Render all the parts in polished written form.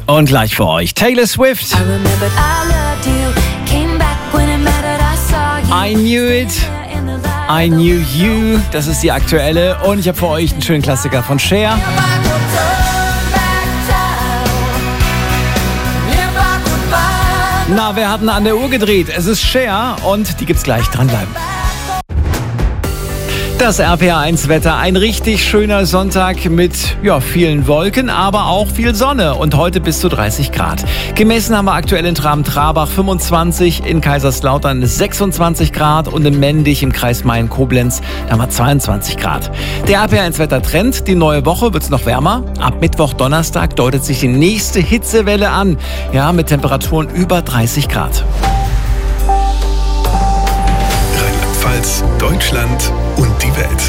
Und gleich für euch Taylor Swift. I Knew It, I Knew You, das ist die aktuelle. Und ich habe für euch einen schönen Klassiker von Cher. Na, wer hat denn an der Uhr gedreht? Es ist Cher und die gibt's gleich. Dranbleiben. Das RPA1-Wetter, ein richtig schöner Sonntag mit vielen Wolken, aber auch viel Sonne und heute bis zu 30 Grad. Gemessen haben wir aktuell in Traben-Trarbach 25, in Kaiserslautern 26 Grad und in Mendig im Kreis Mayen-Koblenz haben wir 22 Grad. Der RPA1-Wetter-Trend, die neue Woche wird's noch wärmer. Ab Mittwoch, Donnerstag deutet sich die nächste Hitzewelle an, mit Temperaturen über 30 Grad. Rheinland-Pfalz, Deutschland und die Welt.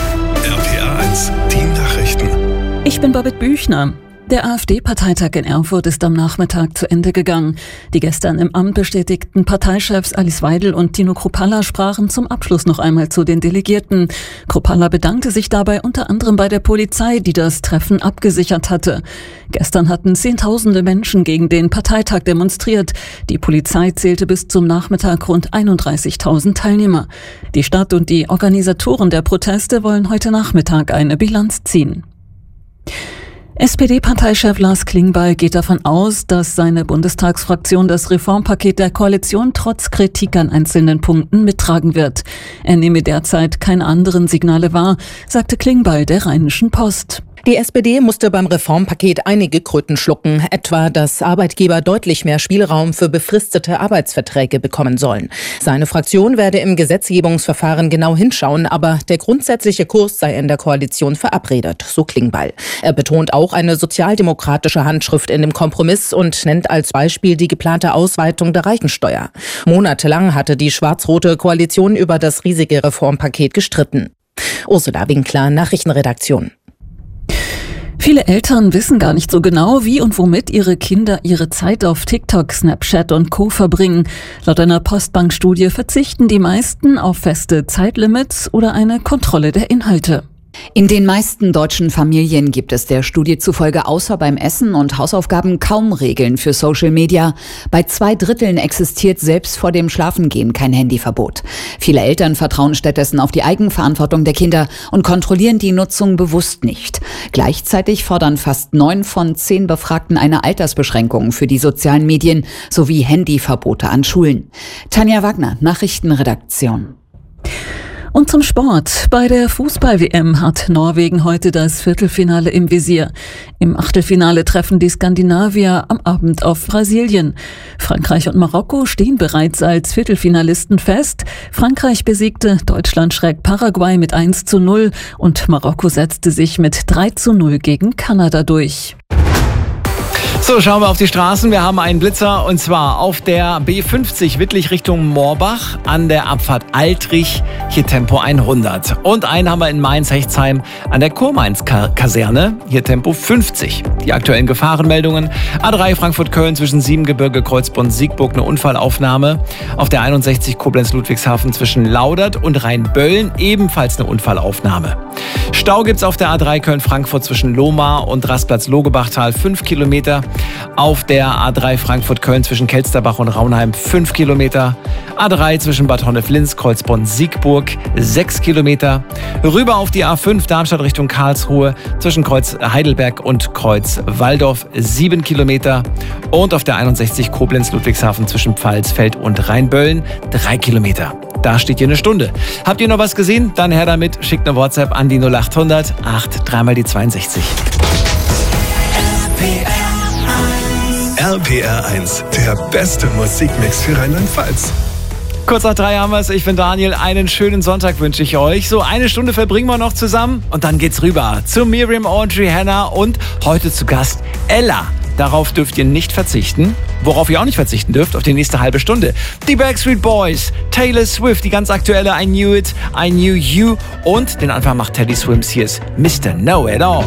RPA1, die Nachrichten. Ich bin Babette Büchner. Der AfD-Parteitag in Erfurt ist am Nachmittag zu Ende gegangen. Die gestern im Amt bestätigten Parteichefs Alice Weidel und Tino Kruppalla sprachen zum Abschluss noch einmal zu den Delegierten. Kruppalla bedankte sich dabei unter anderem bei der Polizei, die das Treffen abgesichert hatte. Gestern hatten Zehntausende Menschen gegen den Parteitag demonstriert. Die Polizei zählte bis zum Nachmittag rund 31.000 Teilnehmer. Die Stadt und die Organisatoren der Proteste wollen heute Nachmittag eine Bilanz ziehen. SPD-Parteichef Lars Klingbeil geht davon aus, dass seine Bundestagsfraktion das Reformpaket der Koalition trotz Kritik an einzelnen Punkten mittragen wird. Er nehme derzeit keine anderen Signale wahr, sagte Klingbeil der Rheinischen Post. Die SPD musste beim Reformpaket einige Kröten schlucken, etwa, dass Arbeitgeber deutlich mehr Spielraum für befristete Arbeitsverträge bekommen sollen. Seine Fraktion werde im Gesetzgebungsverfahren genau hinschauen, aber der grundsätzliche Kurs sei in der Koalition verabredet, so Klingbeil. Er betont auch eine sozialdemokratische Handschrift in dem Kompromiss und nennt als Beispiel die geplante Ausweitung der Reichensteuer. Monatelang hatte die schwarz-rote Koalition über das riesige Reformpaket gestritten. Ursula Winkler, Nachrichtenredaktion. Viele Eltern wissen gar nicht so genau, wie und womit ihre Kinder ihre Zeit auf TikTok, Snapchat und Co. verbringen. Laut einer Postbank-Studie verzichten die meisten auf feste Zeitlimits oder eine Kontrolle der Inhalte. In den meisten deutschen Familien gibt es der Studie zufolge außer beim Essen und Hausaufgaben kaum Regeln für Social Media. Bei 2/3 existiert selbst vor dem Schlafengehen kein Handyverbot. Viele Eltern vertrauen stattdessen auf die Eigenverantwortung der Kinder und kontrollieren die Nutzung bewusst nicht. Gleichzeitig fordern fast 9 von 10 Befragten eine Altersbeschränkung für die sozialen Medien sowie Handyverbote an Schulen. Tanja Wagner, Nachrichtenredaktion. Und zum Sport. Bei der Fußball-WM hat Norwegen heute das Viertelfinale im Visier. Im Achtelfinale treffen die Skandinavier am Abend auf Brasilien. Frankreich und Marokko stehen bereits als Viertelfinalisten fest. Frankreich besiegte Deutschland schräg Paraguay mit 1:0 und Marokko setzte sich mit 3:0 gegen Kanada durch. So, schauen wir auf die Straßen. Wir haben einen Blitzer und zwar auf der B50 Wittlich Richtung Moorbach an der Abfahrt Altrich, hier Tempo 100. Und einen haben wir in Mainz-Hechtsheim an der Kurmainz-Kaserne, hier Tempo 50. Die aktuellen Gefahrenmeldungen: A3 Frankfurt-Köln zwischen Siebengebirge, Kreuzbronn-Siegburg eine Unfallaufnahme. Auf der 61 Koblenz-Ludwigshafen zwischen Laudert und Rheinböllen ebenfalls eine Unfallaufnahme. Stau gibt's auf der A3 Köln-Frankfurt zwischen Lohmar und Rastplatz-Logebachtal 5 Kilometer. Auf der A3 Frankfurt-Köln zwischen Kelsterbach und Raunheim 5 Kilometer. A3 zwischen Bad Honnef-Linz, Kreuzbronn-Siegburg 6 Kilometer. Rüber auf die A5 Darmstadt Richtung Karlsruhe zwischen Kreuz Heidelberg und Kreuz Walldorf 7 Kilometer. Und auf der 61 Koblenz-Ludwigshafen zwischen Pfalzfeld und Rheinböllen 3 Kilometer. Da steht hier eine Stunde. Habt ihr noch was gesehen? Dann her damit, schickt eine WhatsApp an die 0800 83 mal die 62. RPR1, der beste Musikmix für Rheinland-Pfalz. Kurz nach 3 haben wir es. Ich bin Daniel. Einen schönen Sonntag wünsche ich euch. So, eine Stunde verbringen wir noch zusammen und dann geht's rüber zu Miriam, Audrey, Hannah und heute zu Gast Ella. Darauf dürft ihr nicht verzichten. Worauf ihr auch nicht verzichten dürft, auf die nächste halbe Stunde. Die Backstreet Boys, Taylor Swift, die ganz aktuelle I Knew It, I Knew You und den Anfang macht Teddy Swims. Hier ist Mr. Know It All.